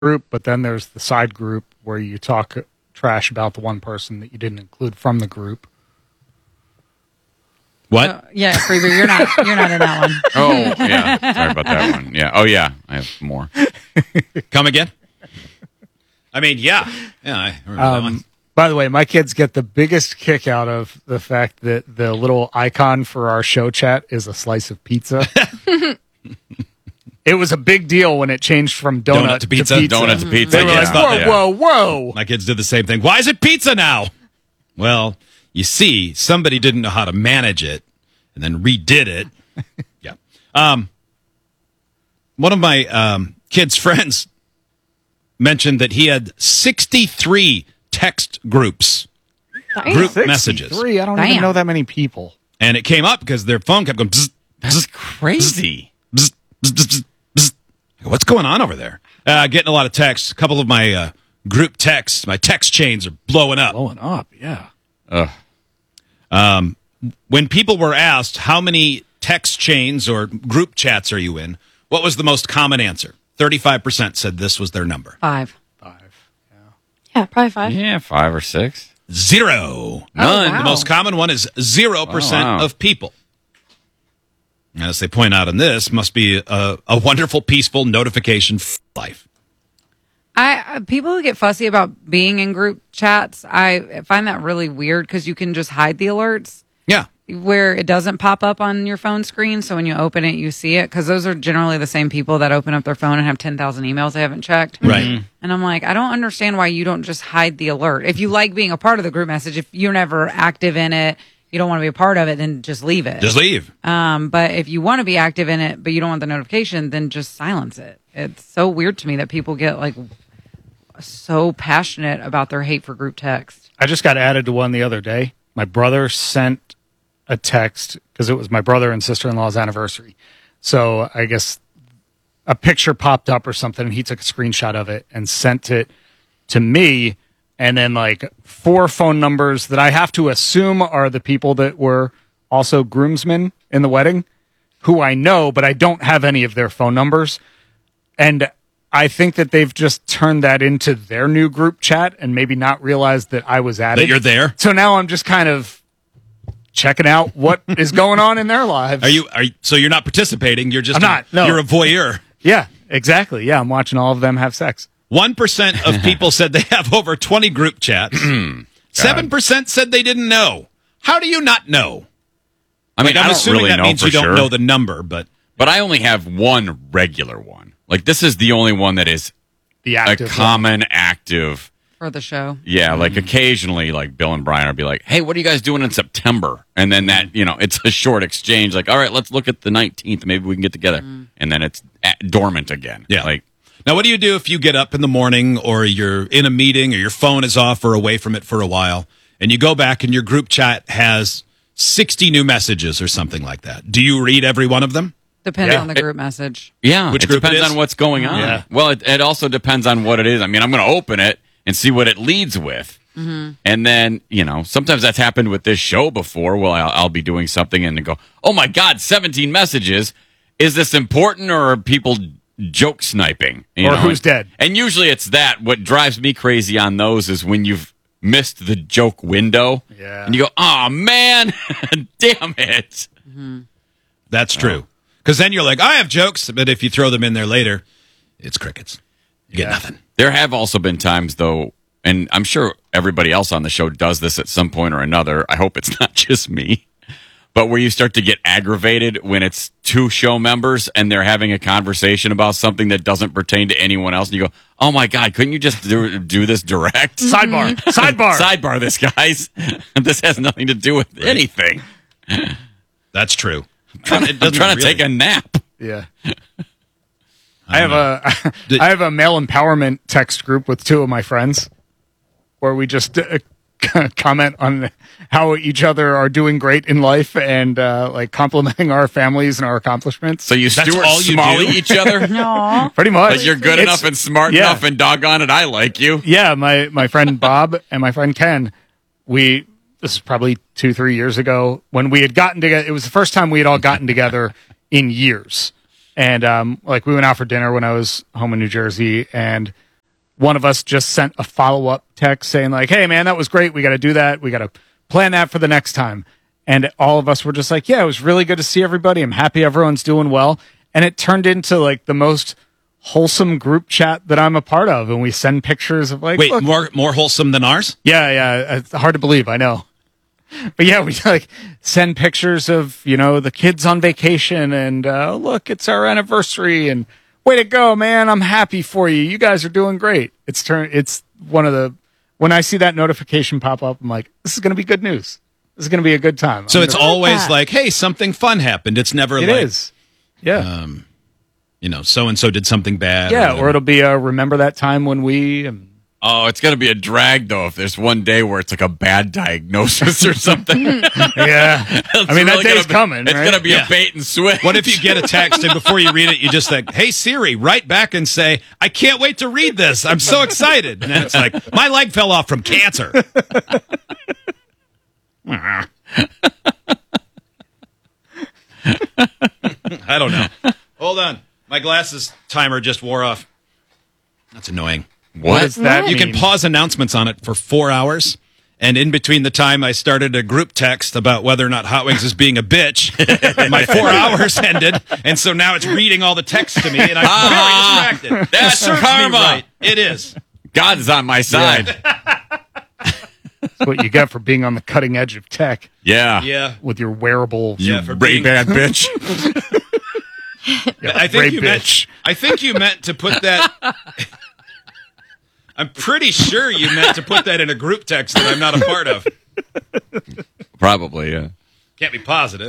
group, but then there's the side group where you talk trash about the one person that you didn't include from the group. What? Yeah, Freebie, you're not in that one. Oh, yeah. Sorry about that one. Yeah. Oh, yeah. I have more. Come again? I mean, yeah. Yeah, I remember that one. By the way, my kids get the biggest kick out of the fact that the little icon for our show chat is a slice of pizza. It was a big deal when it changed from donut to pizza. Donut to pizza. They were like, whoa. My kids did the same thing. Why is it pizza now? Well, you see, somebody didn't know how to manage it and then redid it. Yeah. One of my kids' friends mentioned that he had 63 text groups, group messages. I don't even know that many people. And it came up because their phone kept going, bzz, That's crazy. bzz, bzz, bzz, bzz. What's going on over there? Getting a lot of texts. A couple of my group texts, my text chains are blowing up. Blowing up, yeah. When people were asked how many text chains or group chats are you in, what was the most common answer? 35% said this was their number. 5. Yeah, probably 5. Yeah, 5 or 6. 0. None. wow. The most common one is 0% wow. of people. As they point out in this, must be a wonderful, peaceful notification life. People who get fussy about being in group chats, I find that really weird because you can just hide the alerts Yeah. where it doesn't pop up on your phone screen. So when you open it, you see it because those are generally the same people that open up their phone and have 10,000 emails they haven't checked. Right. And I'm like, I don't understand why you don't just hide the alert. If you like being a part of the group message, if you're never active in it, you don't want to be a part of it, then just leave it. Just leave. But if you want to be active in it, but you don't want the notification, then just silence it. It's so weird to me that people get like so passionate about their hate for group text. I just got added to one the other day. My brother sent a text because it was my brother and sister-in-law's anniversary. So I guess a picture popped up or something, and he took a screenshot of it and sent it to me. And then like 4 phone numbers that I have to assume are the people that were also groomsmen in the wedding, who I know, but I don't have any of their phone numbers. And I think that they've just turned that into their new group chat and maybe not realized that I was added. That you're there. So now I'm just kind of checking out what is going on in their lives. So you're not participating. You're just I'm not, no. You're a voyeur. Yeah, exactly. Yeah, I'm watching all of them have sex. 1% of people said they have over 20 group chats. 7% said they didn't know. How do you not know? I mean, I'm I don't assuming really that know means for you don't sure. know the number, but But I only have one regular one. Like, this is the only one that is The a active common active. For the show. Yeah, like occasionally, like Bill and Brian will be like, "Hey, what are you guys doing in September?" And then that, it's a short exchange. Like, "All right, let's look at the 19th. Maybe we can get together." And then it's dormant again. Yeah. Like, now what do you do if you get up in the morning or you're in a meeting or your phone is off or away from it for a while and you go back and your group chat has 60 new messages or something like that? Do you read every one of them? Depends Yeah. on the group message. yeah, Which it group it depends is? on what's going on. Yeah. Well, it also depends on what it is. I mean, I'm going to open it and see what it leads with. And then, sometimes that's happened with this show before. Well, I'll be doing something and go, "Oh my God, 17 messages. Is this important or are people joke sniping?" Or who's dead? And usually it's that. What drives me crazy on those is when you've missed the joke window. Yeah. And you go, "Oh man, damn it." That's true. Because then you're like, I have jokes, but if you throw them in there later, it's crickets. You get nothing. There have also been times, though, and I'm sure everybody else on the show does this at some point or another. I hope it's not just me. But where you start to get aggravated when it's 2 show members and they're having a conversation about something that doesn't pertain to anyone else. And you go, "Oh, my God, couldn't you just do this direct?" Sidebar. Sidebar. Sidebar this, guys. This has nothing to do with anything. That's true. I'm trying to take a nap. Yeah. I have a male empowerment text group with 2 of my friends where we just comment on how each other are doing great in life and like complimenting our families and our accomplishments. So you Stuart all you Smalley do? each other? No. Pretty much. Like you're good It's- enough and smart yeah. enough and doggone it, I like you. Yeah, my friend Bob and my friend Ken, this is probably 2-3 years ago when we had gotten together. It was the first time we had all gotten together in years. And like we went out for dinner when I was home in New Jersey, and one of us just sent a follow-up text saying like, hey man, that was great. We got to do that. We got to plan that for the next time. And all of us were just like, yeah, it was really good to see everybody. I'm happy everyone's doing well. And it turned into like the most wholesome group chat that I'm a part of. And we send pictures of like, Wait, look. more wholesome than ours? Yeah. It's hard to believe. I know. But yeah, we like send pictures of, the kids on vacation and look, it's our anniversary and way to go, man. I'm happy for you. You guys are doing great. It's one of the, when I see that notification pop up, I'm like, this is going to be good news. This is going to be a good time. So it's always like, hey, something fun happened. It's never It like, is. Yeah. so-and-so did something bad. Yeah. Or it'll be remember that time when we, Oh, it's going to be a drag, though, if there's one day where it's like a bad diagnosis or something. yeah. I mean, that day's coming. It's right? going to be a bait and switch. What if you get a text and before you read it, you just like, hey, Siri, write back and say, I can't wait to read this. I'm so excited. And then it's like, my leg fell off from cancer. I don't know. Hold on. My glasses timer just wore off. That's annoying. What does that You mean? can pause announcements on it for 4 hours. And in between the time I started a group text about whether or not Hot Wings is being a bitch, my 4 hours ended. And so now it's reading all the text to me, and I'm very distracted. That's Serves me karma. right. It is. God's on my side. That's what you get for being on the cutting edge of tech Yeah. Yeah. with your wearable Yeah, for being Ray-Ban bitch. I think Ray you bitch. meant to put that. I'm pretty sure you meant to put that in a group text that I'm not a part of. Probably, yeah. Can't be positive.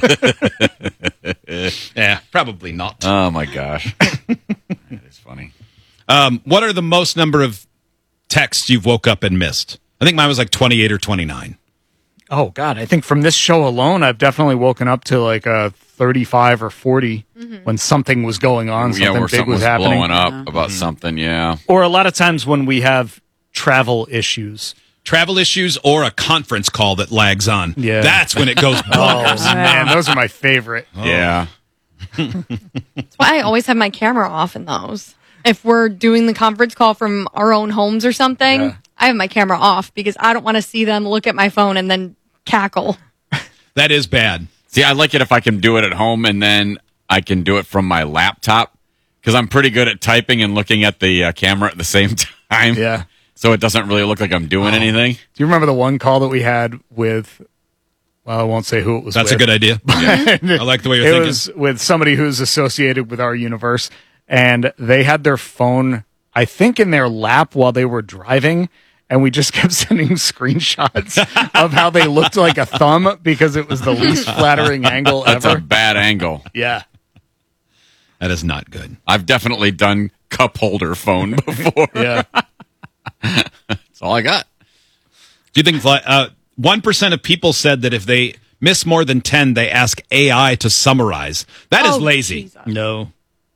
Yeah, probably not. Oh, my gosh. That is funny. What are the most number of texts you've woke up and missed? I think mine was like 28 or 29. Oh God, I think from this show alone, I've definitely woken up to like a 35 or 40 when something was going on, Yeah, something where big something was was happening. blowing up about something, yeah. Or a lot of times when we have travel issues. Travel issues or a conference call that lags on. Yeah. That's when it goes bonkers. Oh man, those are my favorite. Yeah. That's why I always have my camera off in those. If we're doing the conference call from our own homes or something, Yeah. I have my camera off because I don't want to see them look at my phone and then cackle. That is bad. See, I like it if I can do it at home and then I can do it from my laptop because I'm pretty good at typing and looking at the camera at the same time. Yeah. So it doesn't really look like I'm doing anything. Do you remember the one call that we had with? Well, I won't say who it was. That's with. a good idea. I like the way you're It thinking. was with somebody who's associated with our universe, and they had their phone, I think, in their lap while they were driving, and we just kept sending screenshots of how they looked like a thumb because it was the least flattering angle That's ever. a bad angle. Yeah. That is not good. I've definitely done cup holder phone before. Yeah. That's all I got. Do you think 1% of people said that if they miss more than 10, they ask AI to summarize? That is lazy. Jesus. No.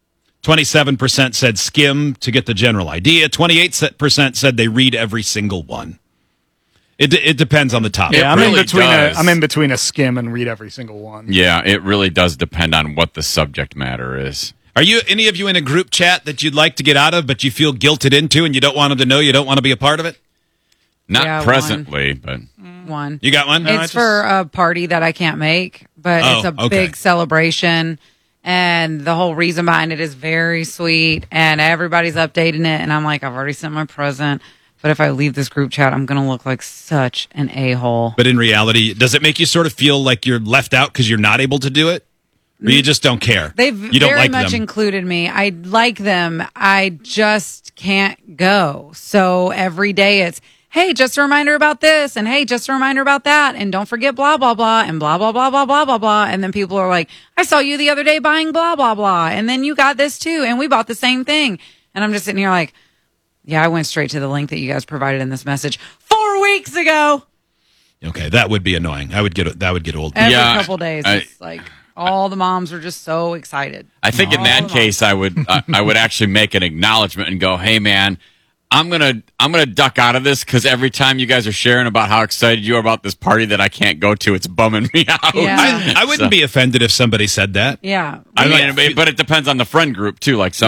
27% said skim to get the general idea. 28% said they read every single one. It depends on the topic. Yeah, really does. I'm in between a skim and read every single one. Yeah, it really does depend on what the subject matter is. Are you any of you in a group chat that you'd like to get out of, but you feel guilted into and you don't want them to know, you don't want to be a part of it? Not Yeah, presently, but One. You got one? It's for a party that I can't make, but it's a okay. big celebration. And the whole reason behind it is very sweet. And everybody's updating it. And I'm like, I've already sent my present. But if I leave this group chat, I'm going to look like such an a-hole. But in reality, does it make you sort of feel like you're left out because you're not able to do it? Or you just don't care? They've you don't very like much them. included me. I like them. I just can't go. So every day it's, hey, just a reminder about this. And hey, just a reminder about that. And don't forget blah, blah, blah. And blah, blah, blah, blah, blah, blah, blah. And then people are like, I saw you the other day buying blah, blah, blah. And then you got this too. And we bought the same thing. And I'm just sitting here like, yeah, I went straight to the link that you guys provided in this message 4 weeks ago. Okay, that would be annoying. That would get old. Every Yeah, couple days. It's like all the moms were just so excited. I think in that case, I would actually make an acknowledgement and go, "Hey, man, I'm gonna duck out of this because every time you guys are sharing about how excited you are about this party that I can't go to, it's bumming me out." Yeah. I wouldn't be offended if somebody said that. Yeah. I mean, but it depends on the friend group too. Like some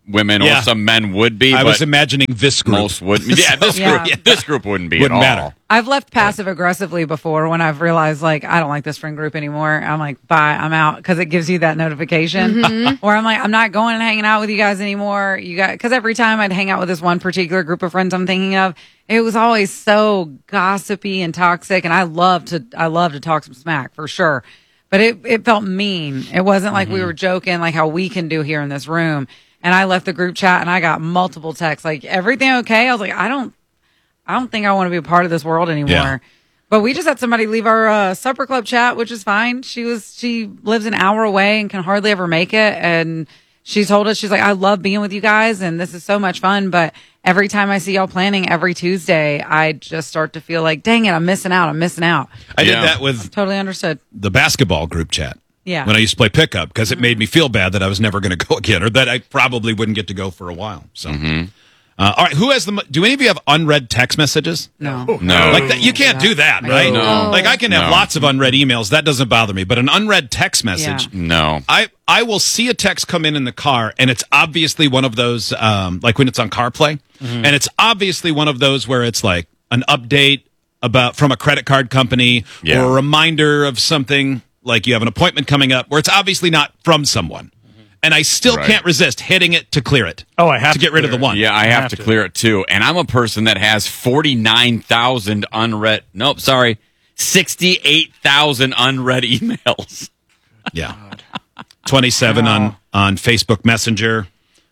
women Yeah. or some men would be. I but was imagining this group. most wouldn't. Yeah, this Yeah. group. This group wouldn't be Wouldn't at all. matter. I've left passive aggressively before when I've realized like I don't like this friend group anymore. I'm like, bye, I'm out, because it gives you that notification. Or I'm like, I'm not going and hanging out with you guys anymore. You guys, because every time I'd hang out with this one particular group of friends I'm thinking of, it was always so gossipy and toxic, and I love to talk some smack for sure. But it felt mean. It wasn't like we were joking like how we can do here in this room. And I left the group chat and I got multiple texts like, everything okay? I was like, I don't think I want to be a part of this world anymore. Yeah. But we just had somebody leave our supper club chat, which is fine. She lives an hour away and can hardly ever make it. And she told us, she's like, I love being with you guys and this is so much fun. But every time I see y'all planning every Tuesday, I just start to feel like, dang it, I'm missing out. I did Yeah. that with Totally understood. the basketball group chat. Yeah. When I used to play pickup, because it made me feel bad that I was never going to go again, or that I probably wouldn't get to go for a while. So, all right, who has do any of you have unread text messages? No. No. Like that, you can't do that, right? No. Like I can have No. lots of unread emails. That doesn't bother me. But an unread text message, No. I will see a text come in the car, and it's obviously one of those, like when it's on CarPlay, and it's obviously one of those where it's like an update from a credit card company Yeah. or a reminder of something, like you have an appointment coming up, where it's obviously not from someone. And I still Right. can't resist hitting it to clear it. Oh, I have to get rid of the clear it. one. Yeah, I have to clear it too. And I'm a person that has 49,000 unread. Nope, sorry. 68,000 unread emails. Yeah. 27 on Facebook Messenger,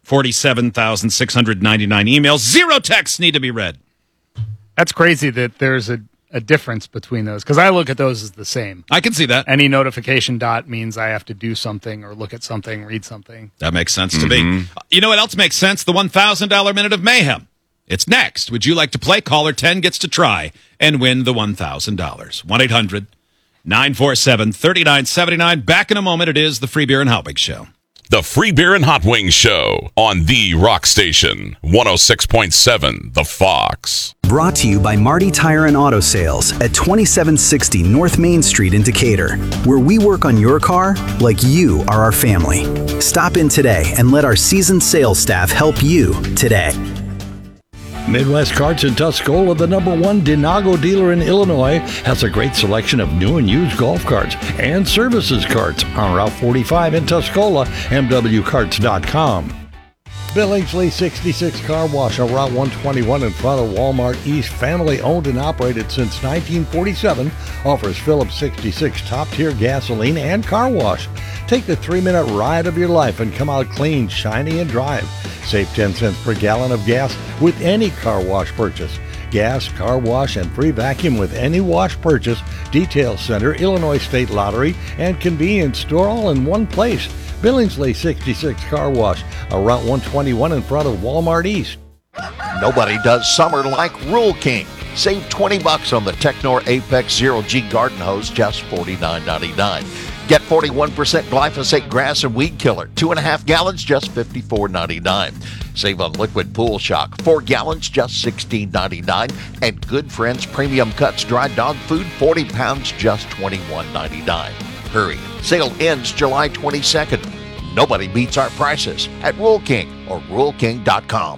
47,699 emails, 0 texts need to be read. That's crazy that there's a difference between those, because I look at those as the same. I can see that. Any notification dot means I have to do something or look at something, read something. That makes sense to me. You know what else makes sense? The $1,000 Minute of Mayhem. It's next. Would you like to play? Caller 10 gets to try and win the $1,000. 1-800-947-3979. Back in a moment. It is the Free Beer and Hot Wings Show. The Free Beer and Hot Wings Show on the Rock Station, 106.7 The Fox. Brought to you by Marty Tire and Auto Sales at 2760 North Main Street in Decatur, where we work on your car like you are our family. Stop in today and let our seasoned sales staff help you today. Midwest Carts in Tuscola, the #1 Denago dealer in Illinois, has a great selection of new and used golf carts and services carts on Route 45 in Tuscola, mwcarts.com. Billingsley 66 Car Wash on Route 121 in front of Walmart East, family owned and operated since 1947, offers Phillips 66 top-tier gasoline and car wash. Take the 3-minute ride of your life and come out clean, shiny, and drive. Save 10 cents per gallon of gas with any car wash purchase. Gas, car wash, and free vacuum with any wash purchase. Detail Center, Illinois State Lottery, and convenience store all in one place. Billingsley 66 Car Wash, Route 121 in front of Walmart East. Nobody does summer like Rural King. Save $20 on the Technor Apex Zero G garden hose, just $49.99. Get 41% glyphosate grass and weed killer, 2.5 gallons, just $54.99. Save on liquid pool shock, 4 gallons, just $16.99. And Good Friends Premium Cuts dry dog food, 40 pounds, just $21.99. Hurry, sale ends July 22nd. Nobody beats our prices at Rural King or ruralking.com.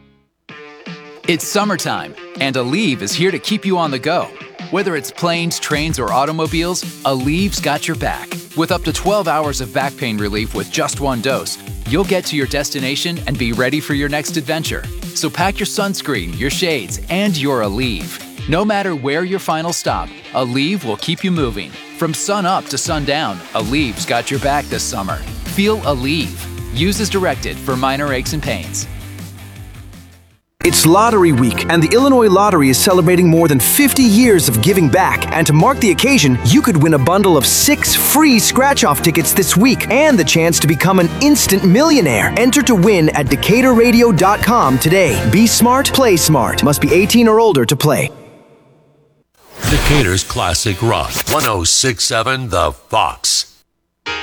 It's summertime, and Aleve is here to keep you on the go. Whether it's planes, trains, or automobiles, Aleve's got your back. With up to 12 hours of back pain relief with just one dose, you'll get to your destination and be ready for your next adventure. So pack your sunscreen, your shades, and your Aleve. No matter where your final stop, Aleve will keep you moving. From sun up to sundown, Aleve's got your back this summer. Feel Aleve. Use as directed for minor aches and pains. It's Lottery Week, and the Illinois Lottery is celebrating more than 50 years of giving back. And to mark the occasion, you could win a bundle of 6 free scratch-off tickets this week and the chance to become an instant millionaire. Enter to win at DecaturRadio.com today. Be smart, play smart. Must be 18 or older to play. Decatur's Classic Rock, 106.7 The Fox.